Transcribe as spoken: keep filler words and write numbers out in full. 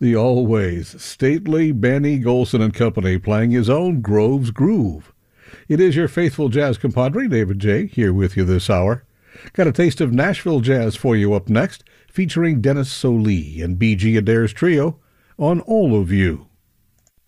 The always stately Benny Golson and Company playing his own Grove's Groove. It is your faithful jazz compadre, David J., here with you this hour. Got a taste of Nashville jazz for you up next, featuring Dennis Solie and B G Adair's trio on All of You.